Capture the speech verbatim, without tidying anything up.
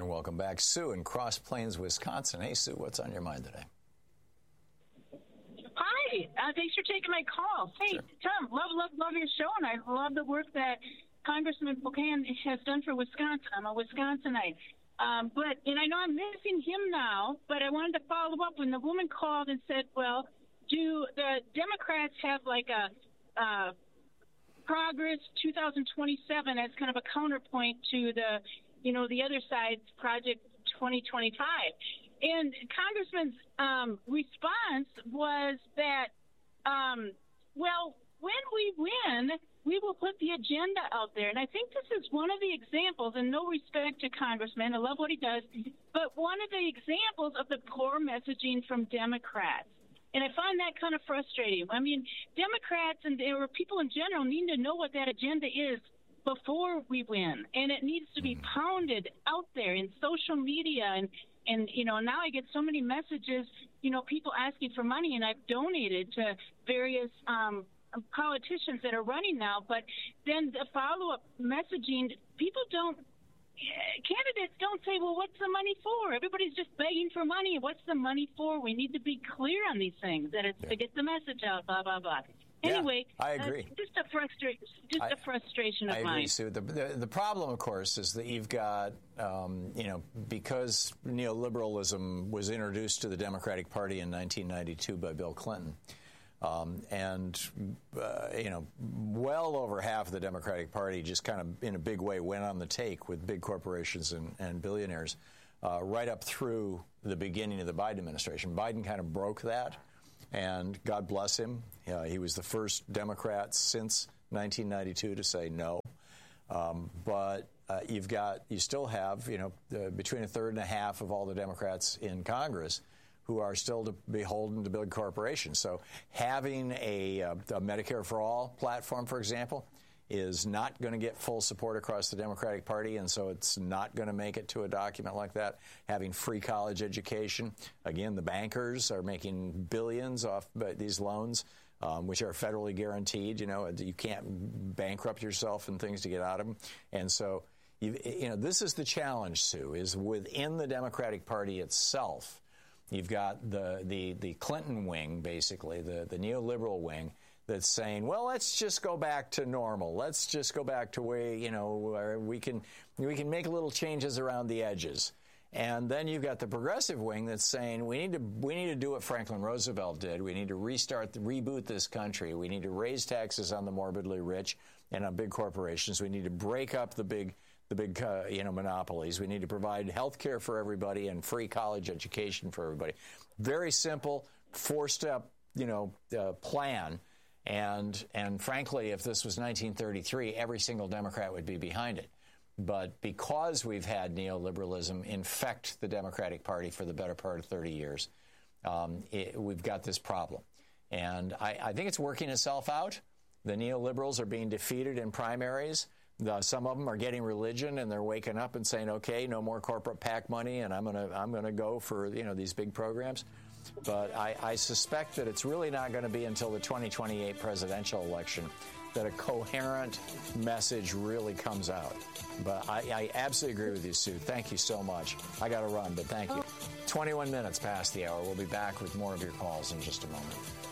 And welcome back. Sue in Cross Plains, Wisconsin. Hey, Sue, what's on your mind today? Hi. Uh, thanks for taking my call. Hey, Sure. Tom, love, love, love your show, and I love the work that Congressman Pocan has done for Wisconsin. I'm a Wisconsinite. Um, but, and I know I'm missing him now, but I wanted to follow up when the woman called and said, well, do the Democrats have like a uh, Progress two thousand twenty-seven as kind of a counterpoint to the, you know, the other side's Project twenty twenty-five? And Congressman's um, response was that, um, well, when we win, we will put the agenda out there. And I think this is one of the examples, and no respect to Congressman, I love what he does, but one of the examples of the poor messaging from Democrats. And I find that kind of frustrating. I mean, Democrats and or people in general need to know what that agenda is before we win. And it needs to be pounded out there in social media. And, and you know, now I get so many messages, you know, people asking for money, and I've donated to various um, politicians that are running now. But then the follow-up messaging, people don't, candidates don't say, well, what's the money for? Everybody's just begging for money. What's the money for? We need to be clear on these things, that it's yeah. to get the message out, blah, blah, blah. Anyway, yeah, I agree. Uh, just a frustra- just I, a frustration of I mine. agree, Sue. The, the, the problem, of course, is that you've got, um, you know, because neoliberalism was introduced to the Democratic Party in nineteen ninety-two by Bill Clinton, Um, and, uh, you know, well over half of the Democratic Party just kind of in a big way went on the take with big corporations and, and billionaires uh, right up through the beginning of the Biden administration. Biden kind of broke that, and God bless him. Uh, he was the first Democrat since nineteen ninety-two to say no. Um, but uh, you've got, you still have, you know, uh, between a third and a half of all the Democrats in Congress who are still to beholden to big corporations. So having a, a Medicare for All platform, for example, is not going to get full support across the Democratic Party, and so it's not going to make it to a document like that. Having free college education, again, the bankers are making billions off these loans, um, which are federally guaranteed. You know, you can't bankrupt yourself and things to get out of them. And so, you, you know, this is the challenge, Sue, is within the Democratic Party itself. You've got the, the, the Clinton wing, basically, the, the neoliberal wing, that's saying, well, let's just go back to normal. Let's just go back to where, you know, where we can we can make little changes around the edges. And then you've got the progressive wing that's saying we need to we need to do what Franklin Roosevelt did. We need to restart, reboot this country. We need to raise taxes on the morbidly rich and on big corporations. We need to break up the big the big uh, you know monopolies. We need to provide health care for everybody and free college education for everybody. Very simple four-step you know uh, plan. And and frankly, if this was nineteen thirty-three, every single Democrat would be behind it. But because we've had neoliberalism infect the Democratic Party for the better part of thirty years, um, it, we've got this problem. And I, I think it's working itself out. The neoliberals are being defeated in primaries. The, some of them are getting religion, and they're waking up and saying, "Okay, no more corporate PAC money, and I'm gonna I'm gonna go for you know these big programs." But I, I suspect that it's really not going to be until the twenty twenty-eight presidential election that a coherent message really comes out. But I, I absolutely agree with you, Sue. Thank you so much. I got to run, but thank you. twenty-one minutes past the hour. We'll be back with more of your calls in just a moment.